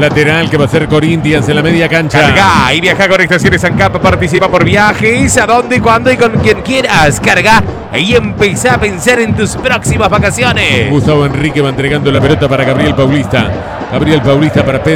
lateral que va a ser Corinthians en la media cancha. Carga y viaja con Estaciones ANCAP. Participa por viajes a donde, cuando y con quien quieras. Carga y empezá a pensar en tus próximas vacaciones. Gustavo Enrique va entregando la pelota para Gabriel Paulista. Gabriel Paulista para Pedro.